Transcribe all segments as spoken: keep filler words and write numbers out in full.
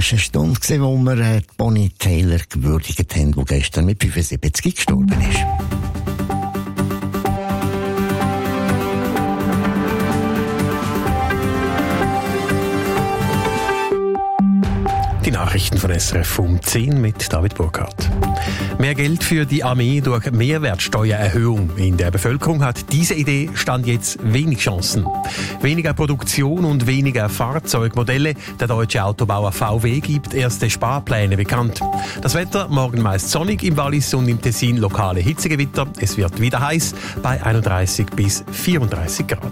war eine Stunde, wo wir äh, Bonnie Tyler gewürdigt haben, die gestern mit fünfundsiebzig gestorben ist. Die Nachrichten von S R F um zehn mit David Burkhardt. Mehr Geld für die Armee durch Mehrwertsteuererhöhung. In der Bevölkerung hat diese Idee Stand jetzt wenig Chancen. Weniger Produktion und weniger Fahrzeugmodelle. Der deutsche Autobauer V W gibt erste Sparpläne bekannt. Das Wetter morgen meist sonnig, im Wallis und im Tessin lokale Hitzegewitter. Es wird wieder heiß bei einunddreißig bis vierunddreißig Grad.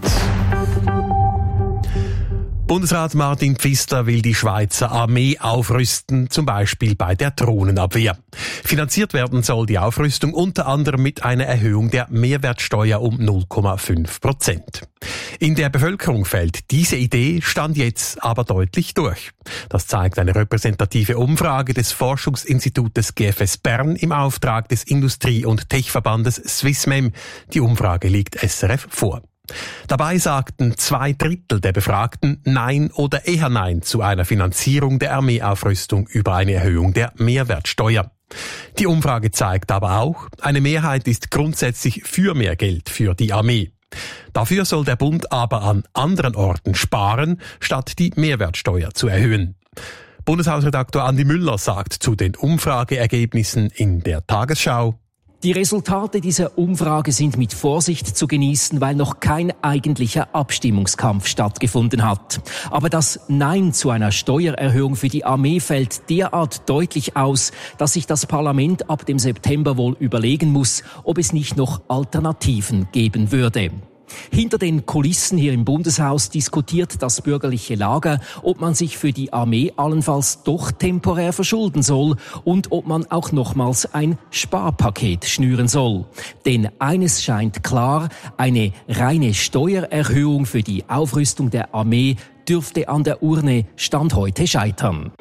Bundesrat Martin Pfister will die Schweizer Armee aufrüsten, zum Beispiel bei der Drohnenabwehr. Finanziert werden soll die Aufrüstung unter anderem mit einer Erhöhung der Mehrwertsteuer um null Komma fünf Prozent. In der Bevölkerung fällt diese Idee Stand jetzt aber deutlich durch. Das zeigt eine repräsentative Umfrage des Forschungsinstitutes G F S Bern im Auftrag des Industrie- und Techverbandes Swissmem. Die Umfrage liegt S R F vor. Dabei sagten zwei Drittel der Befragten Nein oder eher Nein zu einer Finanzierung der Armeeaufrüstung über eine Erhöhung der Mehrwertsteuer. Die Umfrage zeigt aber auch, eine Mehrheit ist grundsätzlich für mehr Geld für die Armee. Dafür soll der Bund aber an anderen Orten sparen, statt die Mehrwertsteuer zu erhöhen. Bundeshausredaktor Andi Müller sagt zu den Umfrageergebnissen in der Tagesschau: Die Resultate dieser Umfrage sind mit Vorsicht zu genießen, weil noch kein eigentlicher Abstimmungskampf stattgefunden hat. Aber das Nein zu einer Steuererhöhung für die Armee fällt derart deutlich aus, dass sich das Parlament ab dem September wohl überlegen muss, ob es nicht noch Alternativen geben würde. Hinter den Kulissen hier im Bundeshaus diskutiert das bürgerliche Lager, ob man sich für die Armee allenfalls doch temporär verschulden soll und ob man auch nochmals ein Sparpaket schnüren soll. Denn eines scheint klar, eine reine Steuererhöhung für die Aufrüstung der Armee dürfte an der Urne Stand heute scheitern.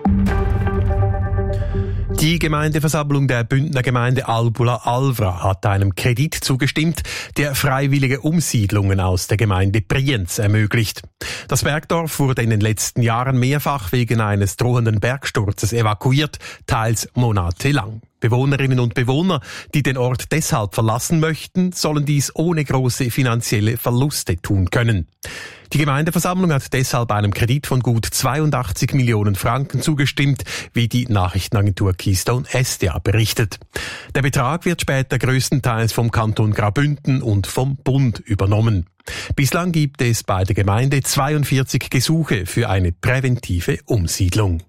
Die Gemeindeversammlung der Bündner Gemeinde Albula-Alvra hat einem Kredit zugestimmt, der freiwillige Umsiedlungen aus der Gemeinde Brienz ermöglicht. Das Bergdorf wurde in den letzten Jahren mehrfach wegen eines drohenden Bergsturzes evakuiert, teils monatelang. Bewohnerinnen und Bewohner, die den Ort deshalb verlassen möchten, sollen dies ohne große finanzielle Verluste tun können. Die Gemeindeversammlung hat deshalb einem Kredit von gut zweiundachtzig Millionen Franken zugestimmt, wie die Nachrichtenagentur Keystone S D A berichtet. Der Betrag wird später größtenteils vom Kanton Graubünden und vom Bund übernommen. Bislang gibt es bei der Gemeinde zweiundvierzig Gesuche für eine präventive Umsiedlung.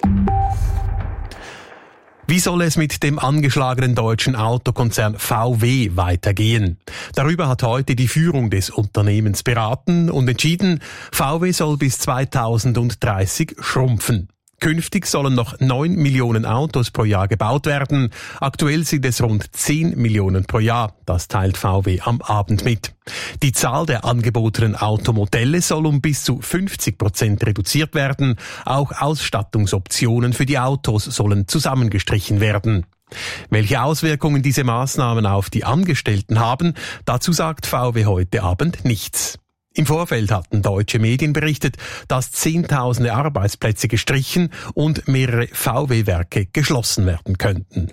Wie soll es mit dem angeschlagenen deutschen Autokonzern V W weitergehen? Darüber hat heute die Führung des Unternehmens beraten und entschieden, V W soll bis zweitausenddreißig schrumpfen. Künftig sollen noch neun Millionen Autos pro Jahr gebaut werden. Aktuell sind es rund zehn Millionen pro Jahr. Das teilt V W am Abend mit. Die Zahl der angebotenen Automodelle soll um bis zu fünfzig Prozent reduziert werden. Auch Ausstattungsoptionen für die Autos sollen zusammengestrichen werden. Welche Auswirkungen diese Maßnahmen auf die Angestellten haben, dazu sagt V W heute Abend nichts. Im Vorfeld hatten deutsche Medien berichtet, dass Zehntausende Arbeitsplätze gestrichen und mehrere V W-Werke geschlossen werden könnten.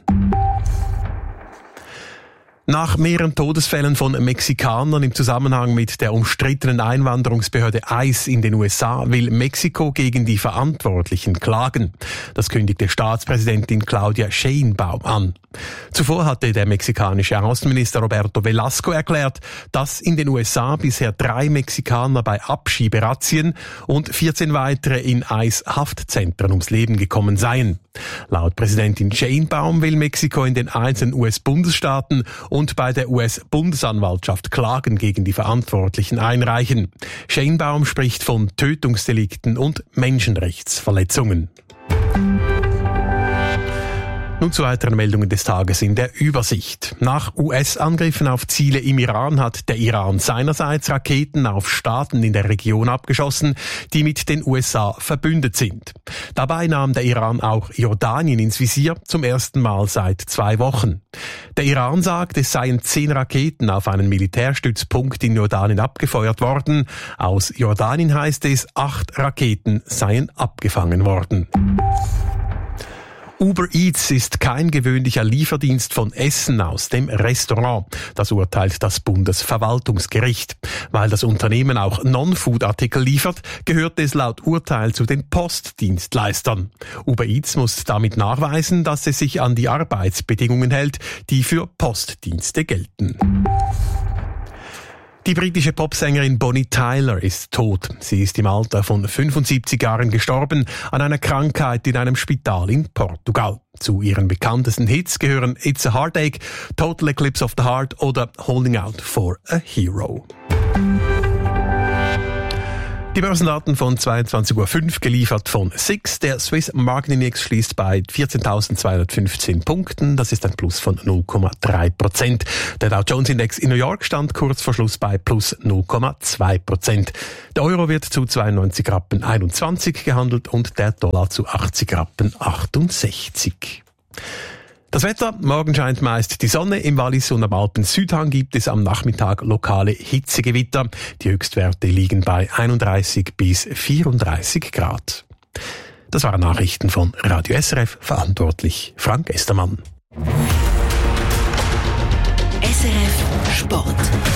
Nach mehreren Todesfällen von Mexikanern im Zusammenhang mit der umstrittenen Einwanderungsbehörde I C E in den U S A will Mexiko gegen die Verantwortlichen klagen. Das kündigte Staatspräsidentin Claudia Sheinbaum an. Zuvor hatte der mexikanische Außenminister Roberto Velasco erklärt, dass in den U S A bisher drei Mexikaner bei Abschieberazzien und vierzehn weitere in I C E-Haftzentren ums Leben gekommen seien. Laut Präsidentin Sheinbaum will Mexiko in den einzelnen U S-Bundesstaaten und bei der U S-Bundesanwaltschaft Klagen gegen die Verantwortlichen einreichen. Sheinbaum spricht von Tötungsdelikten und Menschenrechtsverletzungen. Nun zu weiteren Meldungen des Tages in der Übersicht. Nach U S-Angriffen auf Ziele im Iran hat der Iran seinerseits Raketen auf Staaten in der Region abgeschossen, die mit den U S A verbündet sind. Dabei nahm der Iran auch Jordanien ins Visier, zum ersten Mal seit zwei Wochen. Der Iran sagt, es seien zehn Raketen auf einen Militärstützpunkt in Jordanien abgefeuert worden. Aus Jordanien heißt es, acht Raketen seien abgefangen worden. Uber Eats ist kein gewöhnlicher Lieferdienst von Essen aus dem Restaurant. Das urteilt das Bundesverwaltungsgericht. Weil das Unternehmen auch Non-Food-Artikel liefert, gehört es laut Urteil zu den Postdienstleistern. Uber Eats muss damit nachweisen, dass es sich an die Arbeitsbedingungen hält, die für Postdienste gelten. Die britische Popsängerin Bonnie Tyler ist tot. Sie ist im Alter von fünfundsiebzig Jahren gestorben an einer Krankheit in einem Spital in Portugal. Zu ihren bekanntesten Hits gehören It's a Heartache, Total Eclipse of the Heart oder Holding Out for a Hero. Die Börsendaten von zweiundzwanzig Uhr fünf geliefert von S I X. Der Swiss Market Index schließt bei vierzehntausendzweihundertfünfzehn Punkten. Das ist ein Plus von null Komma drei Prozent. Der Dow Jones Index in New York stand kurz vor Schluss bei Plus null Komma zwei Prozent. Der Euro wird zu zweiundneunzig Rappen einundzwanzig gehandelt und der Dollar zu achtzig Rappen achtundsechzig. Das Wetter, morgen scheint meist die Sonne, im Wallis und am Alpen-Südhang gibt es am Nachmittag lokale Hitzegewitter. Die Höchstwerte liegen bei einunddreißig bis vierunddreißig Grad. Das waren Nachrichten von Radio S R F, verantwortlich Frank Estermann. S R F Sport.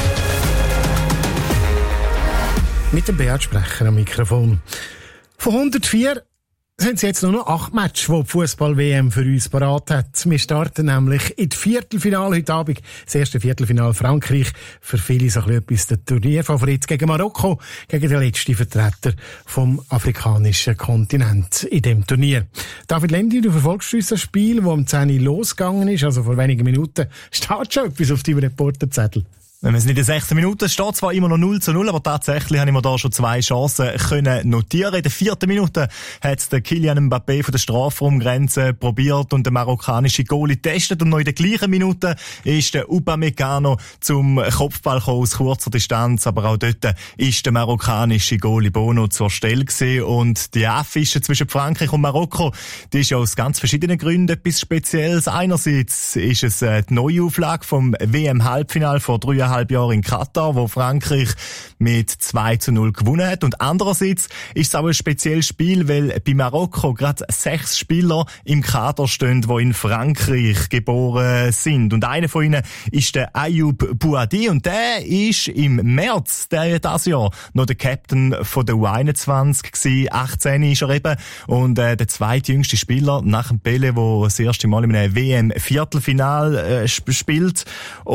Mit dem Beat Sprecher am Mikrofon. Von hundertvier sind es jetzt nur noch acht Matches, die die Fußball-W M für uns parat hat. Wir starten nämlich in das Viertelfinale heute Abend. Das erste Viertelfinale Frankreich. Für viele so ein bisschen etwas der Turnierfavorit gegen Marokko, gegen den letzten Vertreter vom afrikanischen Kontinent in dem Turnier. David Lendi, du verfolgst unser Spiel, das um zehn Uhr losgegangen ist, also vor wenigen Minuten. Steht schon etwas auf deinem Reporterzettel? Wenn man es nicht in sechzehn Minuten steht, zwar immer noch null zu null, aber tatsächlich habe ich mir da schon zwei Chancen können notieren. In der vierten Minute hat der Kylian Mbappé von der Strafraumgrenze probiert und der marokkanische Goalie testet. Und noch in der gleichen Minute ist der Upamecano zum Kopfball gekommen aus kurzer Distanz. Aber auch dort ist der marokkanische Goalie Bono zur Stelle gewesen. Und die Affische zwischen Frankreich und Marokko, die ist ja aus ganz verschiedenen Gründen etwas Spezielles. Einerseits ist es die Neuauflage vom W M-Halbfinale vor drei halb Jahr in Katar, wo Frankreich mit zwei zu null gewonnen hat. Und andererseits ist es auch ein spezielles Spiel, weil bei Marokko gerade sechs Spieler im Kader stehen, die in Frankreich geboren sind. Und einer von ihnen ist der Ayoub Bouadi und der ist im März dieses Jahr noch der Captain von der U einundzwanzig gewesen. achtzehn ist er eben. Und äh, der zweitjüngste Spieler nach dem Pele, der das erste Mal in einem W M-Viertelfinal äh, spielt.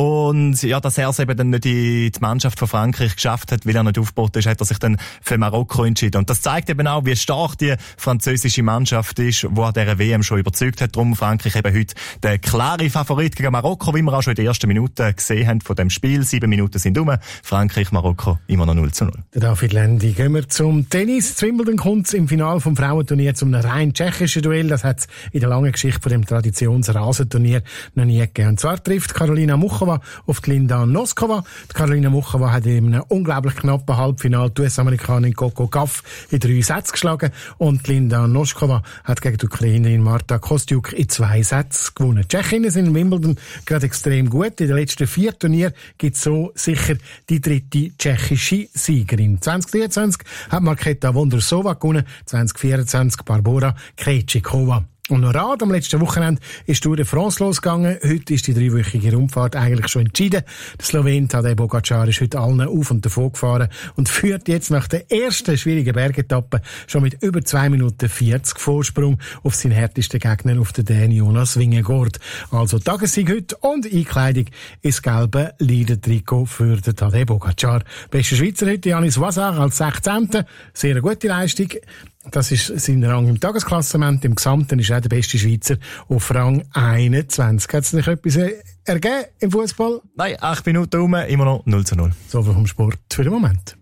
Und ja, dass er eben dann nicht in die Mannschaft von Frankreich geschafft hat, weil er nicht aufgebaut ist, hat er sich dann für Marokko entschieden. Und das zeigt eben auch, wie stark die französische Mannschaft ist, die an dieser W M schon überzeugt hat. Darum Frankreich eben heute der klare Favorit gegen Marokko, wie wir auch schon in den ersten Minuten gesehen haben von dem Spiel. Sieben Minuten sind um. Frankreich, Marokko immer noch null zu null. Der David Lendi. Gehen wir zum Tennis. Zu Wimbledon kommt im Finale vom Frauenturnier zum rein tschechischen Duell. Das hat es in der langen Geschichte von dem Traditionsrasenturnier noch nie gegeben. Und zwar trifft Karolina Muchova auf die Linda Noskova. Die Karolina Muchova hat in einem unglaublich knappen Halbfinale die U S-Amerikanerin Coco Gauff in drei Sätzen geschlagen und Linda Noskova hat gegen die Ukrainerin Marta Kostyuk in zwei Sätzen gewonnen. Die Tschechinnen sind in Wimbledon gerade extrem gut. In den letzten vier Turnieren gibt es so sicher die dritte tschechische Siegerin. zwanzig dreiundzwanzig hat Marketa Vondrousova gewonnen, zwanzig vierundzwanzig Barbora Krejcikova. Und noch Rad, am letzten Wochenende ist Tour de France losgegangen. Heute ist die dreiwöchige Rundfahrt eigentlich schon entschieden. Der Slowen Tadej Pogačar ist heute allen auf und davon gefahren und führt jetzt nach der ersten schwierigen Bergetappe schon mit über zwei Minuten vierzig Vorsprung auf seinen härtesten Gegner, auf den Dänen Jonas Vingegaard. Also Tagessieg heute und Einkleidung ins gelbe Leader-Trikot für den Tadej Pogačar. Bester Schweizer heute Janis Voisard als sechzehnter Sehr eine gute Leistung. Das ist sein Rang im Tagesklassement. Im Gesamten ist er der beste Schweizer auf Rang einundzwanzig. Hat es nicht etwas ergeben im Fußball? Nein, acht Minuten rum, immer noch null zu null. So viel vom Sport für den Moment.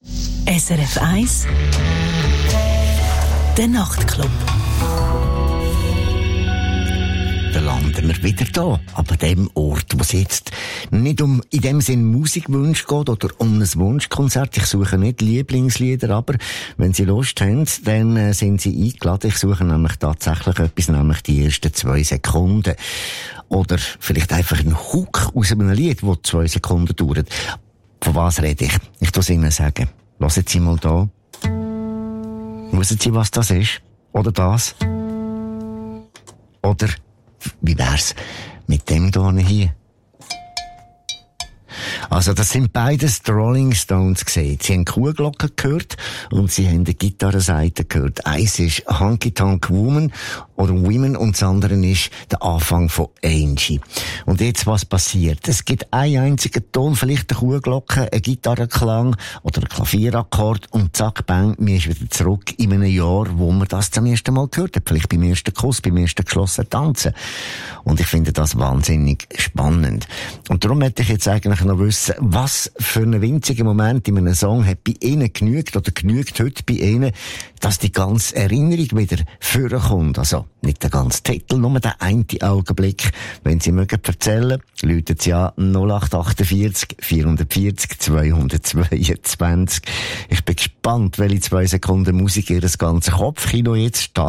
S R F eins Der Nachtclub. Da landen wir wieder da, an dem Ort, wo es jetzt nicht um in dem Sinn Musikwunsch geht oder um ein Wunschkonzert. Ich suche nicht Lieblingslieder, aber wenn Sie Lust haben, dann sind Sie eingeladen. Ich suche nämlich tatsächlich etwas, nämlich die ersten zwei Sekunden. Oder vielleicht einfach einen Hook aus einem Lied, das zwei Sekunden dauert. Von was rede ich? Ich muss Ihnen sagen. Hören Sie mal da. Wissen Sie, was das ist? Oder das? Oder, wie wär's mit dem hier? Also, das sind beides die Rolling Stones gesehen. Sie haben Kuhglocken gehört und sie haben die Gitarrenseite gehört. Eins ist Honky Tonk Woman oder Women und das andere ist der Anfang von Angie. Und jetzt, was passiert? Es gibt einen einzigen Ton, vielleicht eine Kuhglocke, ein Gitarrenklang oder ein Klavierakkord und zack, bang, man ist wieder zurück in einem Jahr, wo man das zum ersten Mal gehört hat. Vielleicht beim ersten Kuss, beim ersten geschlossenen Tanzen. Und ich finde das wahnsinnig spannend. Und darum möchte ich jetzt eigentlich noch wissen, was für einen winzigen Moment in einem Song hat bei Ihnen genügt oder genügt heute bei Ihnen, dass die ganze Erinnerung wieder vorkommt. Also nicht der ganze Titel, nur der eine Augenblick. Wenn Sie mögen erzählen, läutet Sie an null acht achtundvierzig vierhundertvierzig zweihundertzweiundzwanzig. Ich bin gespannt, welche zwei Sekunden Musik Ihr das ganze Kopfkino jetzt startet.